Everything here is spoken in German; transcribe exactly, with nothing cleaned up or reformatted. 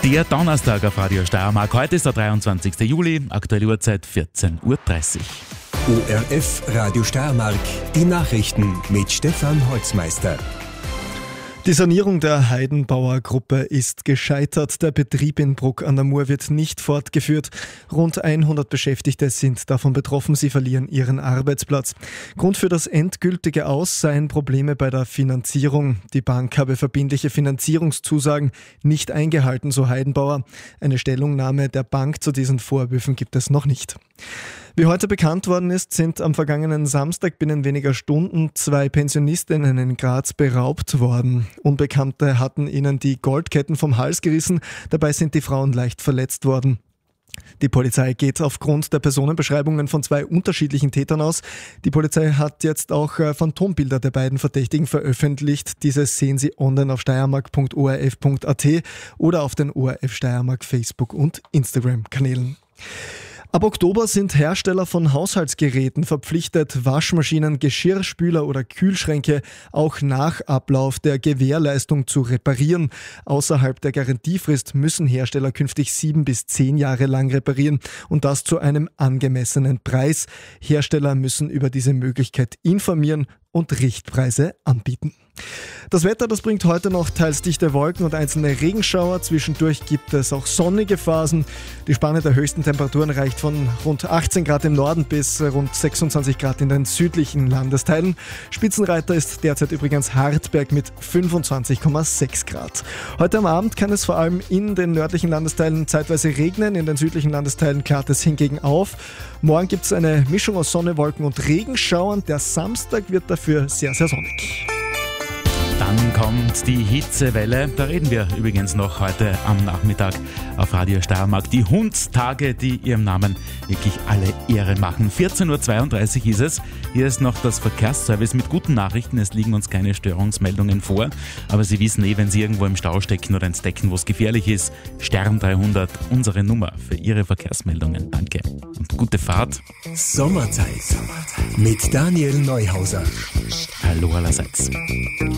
Der Donnerstag auf Radio Steiermark. Heute ist der dreiundzwanzigster Juli, aktuelle Uhrzeit vierzehn Uhr dreißig. O R F Radio Steiermark, die Nachrichten mit Stefan Holzmeister. Die Sanierung der Heidenbauer Gruppe ist gescheitert. Der Betrieb in Bruck an der Mur wird nicht fortgeführt. Rund hundert Beschäftigte sind davon betroffen, sie verlieren ihren Arbeitsplatz. Grund für das endgültige Aus seien Probleme bei der Finanzierung. Die Bank habe verbindliche Finanzierungszusagen nicht eingehalten, so Heidenbauer. Eine Stellungnahme der Bank zu diesen Vorwürfen gibt es noch nicht. Wie heute bekannt worden ist, sind am vergangenen Samstag binnen weniger Stunden zwei Pensionistinnen in Graz beraubt worden. Unbekannte hatten ihnen die Goldketten vom Hals gerissen, dabei sind die Frauen leicht verletzt worden. Die Polizei geht aufgrund der Personenbeschreibungen von zwei unterschiedlichen Tätern aus. Die Polizei hat jetzt auch Phantombilder der beiden Verdächtigen veröffentlicht. Diese sehen Sie online auf steiermark punkt o r f punkt a t oder auf den O R F Steiermark Facebook- und Instagram-Kanälen. Ab Oktober sind Hersteller von Haushaltsgeräten verpflichtet, Waschmaschinen, Geschirrspüler oder Kühlschränke auch nach Ablauf der Gewährleistung zu reparieren. Außerhalb der Garantiefrist müssen Hersteller künftig sieben bis zehn Jahre lang reparieren und das zu einem angemessenen Preis. Hersteller müssen über diese Möglichkeit informieren und Richtpreise anbieten. Das Wetter, das bringt heute noch teils dichte Wolken und einzelne Regenschauer. Zwischendurch gibt es auch sonnige Phasen. Die Spanne der höchsten Temperaturen reicht von rund achtzehn Grad im Norden bis rund sechsundzwanzig Grad in den südlichen Landesteilen. Spitzenreiter ist derzeit übrigens Hartberg mit fünfundzwanzig Komma sechs Grad. Heute am Abend kann es vor allem in den nördlichen Landesteilen zeitweise regnen. In den südlichen Landesteilen klart es hingegen auf. Morgen gibt es eine Mischung aus Sonne, Wolken und Regenschauern. Der Samstag wird dafür sehr, sehr sonnig. Dann kommt die Hitzewelle. Da reden wir übrigens noch heute am Nachmittag auf Radio Steiermark. Die Hundstage, die ihrem Namen wirklich alle Ehre machen. vierzehn Uhr zweiunddreißig ist es. Hier ist noch das Verkehrsservice mit guten Nachrichten. Es liegen uns keine Störungsmeldungen vor. Aber Sie wissen eh, wenn Sie irgendwo im Stau stecken oder entdecken, wo es gefährlich ist, Stern dreihundert, unsere Nummer für Ihre Verkehrsmeldungen. Danke und gute Fahrt. Sommerzeit mit Daniel Neuhauser. Hallo allerseits.